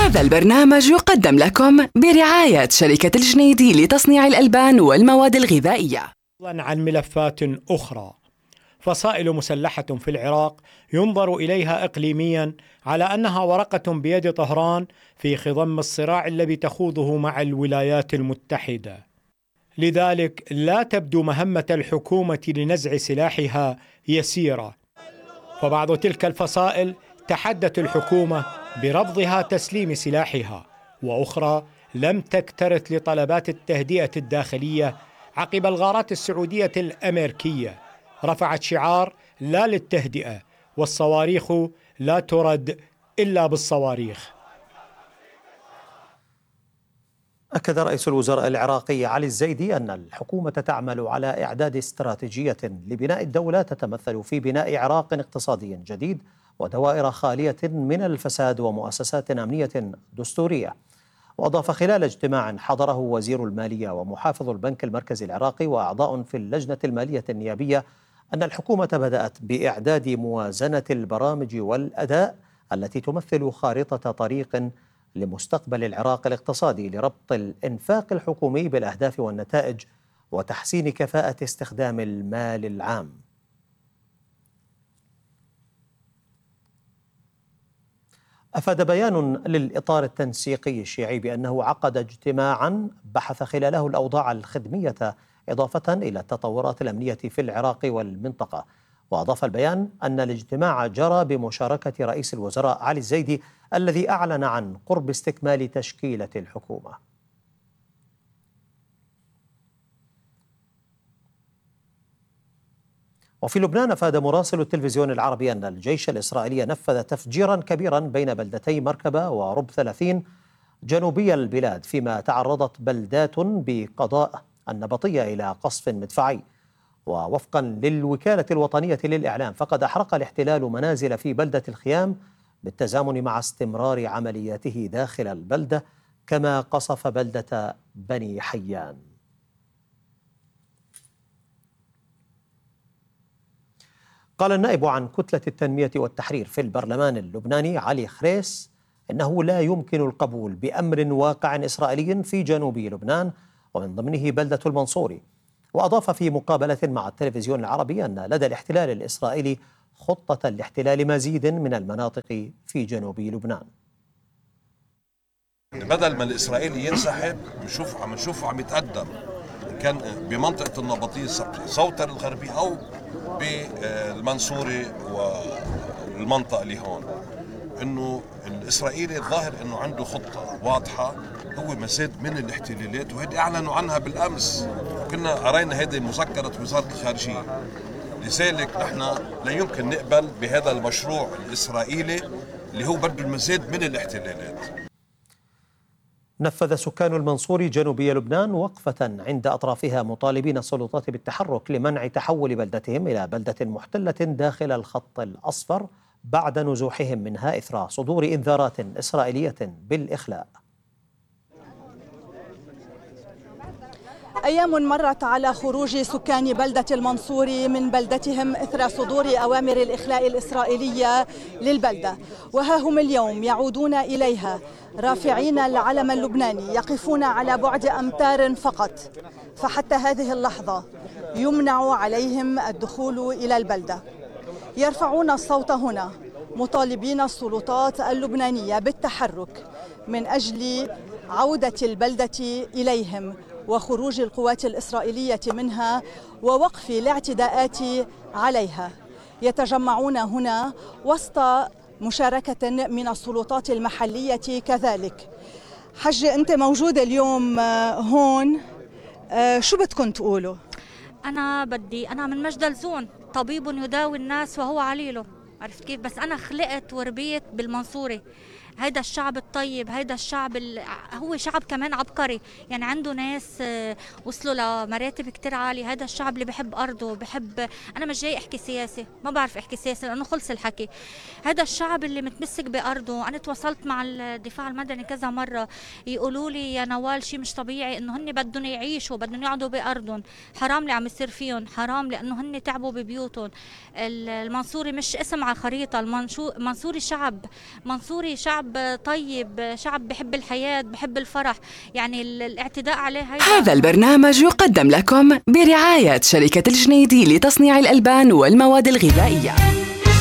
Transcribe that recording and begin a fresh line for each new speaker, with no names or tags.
هذا البرنامج يقدم لكم برعاية شركة الجنيدي لتصنيع الألبان والمواد الغذائية.
عن ملفات أخرى، فصائل مسلحة في العراق ينظر إليها إقليميا على أنها ورقة بيد طهران في خضم الصراع الذي تخوضه مع الولايات المتحدة. لذلك لا تبدو مهمة الحكومة لنزع سلاحها يسيرة، فبعض تلك الفصائل تحدت الحكومة برفضها تسليم سلاحها، وأخرى لم تكترث لطلبات التهدئة الداخلية عقب الغارات السعودية الأمريكية. رفعت شعار لا للتهدئة، والصواريخ لا ترد إلا بالصواريخ.
أكد رئيس الوزراء العراقي علي الزيدي أن الحكومة تعمل على إعداد استراتيجية لبناء الدولة تتمثل في بناء عراق اقتصادي جديد ودوائر خالية من الفساد ومؤسسات أمنية دستورية. وأضاف خلال اجتماع حضره وزير المالية ومحافظ البنك المركزي العراقي وأعضاء في اللجنة المالية النيابية أن الحكومة بدأت بإعداد موازنة البرامج والأداء التي تمثل خارطة طريق لمستقبل العراق الاقتصادي لربط الإنفاق الحكومي بالأهداف والنتائج وتحسين كفاءة استخدام المال العام. أفاد بيان للإطار التنسيقي الشيعي بأنه عقد اجتماعا بحث خلاله الأوضاع الخدمية إضافة إلى التطورات الأمنية في العراق والمنطقة. وأضاف البيان أن الاجتماع جرى بمشاركة رئيس الوزراء علي الزيدي الذي أعلن عن قرب استكمال تشكيلة الحكومة. وفي لبنان أفاد مراسل التلفزيون العربي أن الجيش الإسرائيلي نفذ تفجيرا كبيرا بين بلدتي مركبة ورب 30 جنوبي البلاد، فيما تعرضت بلدات بقضاء النبطية إلى قصف مدفعي. ووفقا للوكالة الوطنية للإعلام فقد أحرق الاحتلال منازل في بلدة الخيام بالتزامن مع استمرار عملياته داخل البلدة، كما قصف بلدة بني حيان. قال النائب عن كتلة التنمية والتحرير في البرلمان اللبناني علي خريس إنه لا يمكن القبول بأمر واقع إسرائيلي في جنوب لبنان ومن ضمنه بلدة المنصوري. وأضاف في مقابلة مع التلفزيون العربي أن لدى الاحتلال الإسرائيلي خطة لاحتلال مزيد من المناطق في جنوب لبنان.
بدل ما الإسرائيلي ينسحب عم نشوفه عم يتقدم، كان بمنطقة النبطية صوتر الغربي أو بالمنصوري والمنطقة اللي هون. إنه الإسرائيلي الظاهر إنه عنده خطة واضحة، هو مزيد من الاحتلالات، وهذه أعلنوا عنها بالأمس، كنا قرينا هذه مذكرة وزارة الخارجية. لذلك نحن لا يمكن نقبل بهذا المشروع الإسرائيلي اللي هو بده المزيد من الاحتلالات.
نفذ سكان المنصوري جنوبي لبنان وقفة عند أطرافها مطالبين السلطات بالتحرك لمنع تحول بلدتهم إلى بلدة محتلة داخل الخط الأصفر بعد نزوحهم منها إثر صدور إنذارات إسرائيلية بالإخلاء.
أيام مرت على خروج سكان بلدة المنصوري من بلدتهم إثر صدور أوامر الإخلاء الإسرائيلية للبلدة، وها هم اليوم يعودون إليها رافعين العلم اللبناني، يقفون على بعد أمتار فقط، فحتى هذه اللحظة يمنع عليهم الدخول إلى البلدة. يرفعون الصوت هنا مطالبين السلطات اللبنانية بالتحرك من أجل عودة البلدة إليهم وخروج القوات الإسرائيلية منها ووقف الاعتداءات عليها. يتجمعون هنا وسط مشاركة من السلطات المحلية كذلك. حج، أنت موجودة اليوم هون، شو بدكم تقولوا؟
أنا من مجدلزون، طبيب يداوي الناس وهو عليله، عرفت كيف؟ بس أنا خلقت وربيت بالمنصوري. هيدا الشعب الطيب، هيدا الشعب هو شعب كمان عبقري، يعني عنده ناس وصلوا لمراتب كتير عالية. هيدا الشعب اللي بحب أرضه، أنا مش جاي أحكي سياسة، ما بعرف أحكي سياسة لأنه خلص الحكي. هيدا الشعب اللي متمسك بأرضه. أنا تواصلت مع الدفاع المدني كذا مرة، يقولوا لي يا نوال شيء مش طبيعي إنه هن بدهم يعيشوا، بدهم يقعدوا بأرضهم، حرام اللي عم يصير فيهم، حرام لأنه هن تعبوا ببيوتهم. المنصوري مش اسم على خريطة، المنصوري شعب شعب طيب، شعب بحب الحياة، بحب الفرح، يعني الاعتداء عليه
هذا البرنامج يقدم لكم برعاية شركة الجنيدي لتصنيع الألبان والمواد الغذائية.